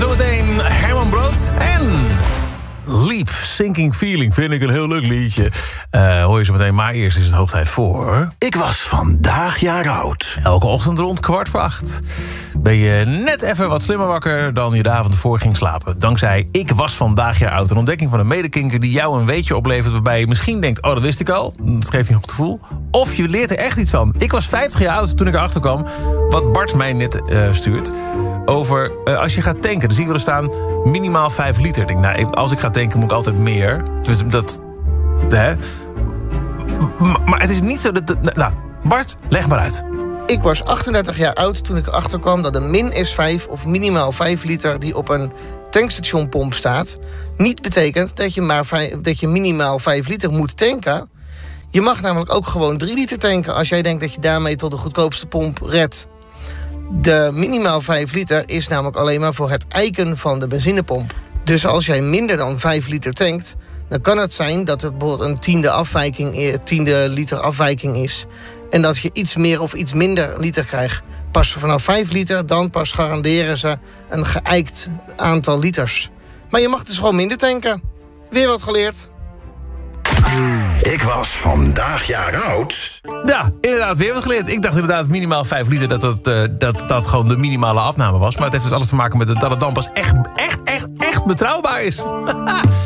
Zometeen Herman Brood en Leap, Sinking Feeling. Vind ik een heel leuk liedje. Hoor je zo meteen, maar eerst is het hoog tijd voor... Ik was vandaag jaar oud. Elke ochtend rond 7:15. Ben je net even wat slimmer wakker dan je de avond ervoor ging slapen. Dankzij Ik was vandaag jaar oud. Een ontdekking van een medekinker die jou een weetje oplevert... waarbij je misschien denkt, oh dat wist ik al. Dat geeft je een goed gevoel. Of je leert er echt iets van. Ik was 50 jaar oud toen ik erachter kwam... wat Bart mij net stuurt. Over als je gaat tanken, dan zie ik wel er staan... minimaal 5 liter. Ik denk, nou, als ik ga tanken moet ik altijd meer. Dus dat... Hè? Maar het is niet zo dat... Nou, Bart, leg maar uit. Ik was 38 jaar oud toen ik erachter kwam dat een min S5 of minimaal 5 liter die op een tankstationpomp staat... niet betekent dat je minimaal 5 liter moet tanken. Je mag namelijk ook gewoon 3 liter tanken als jij denkt dat je daarmee tot de goedkoopste pomp redt. De minimaal 5 liter is namelijk alleen maar voor het eiken van de benzinepomp. Dus als jij minder dan 5 liter tankt... dan kan het zijn dat er bijvoorbeeld een tiende liter afwijking is... en dat je iets meer of iets minder liter krijgt. Pas vanaf 5 liter, dan pas garanderen ze een geëikt aantal liters. Maar je mag dus gewoon minder tanken. Weer wat geleerd. Ik was vandaag jaar oud. Ja, inderdaad, weer wat geleerd. Ik dacht inderdaad minimaal 5 liter dat gewoon de minimale afname was. Maar het heeft dus alles te maken met dat het dan pas echt betrouwbaar is.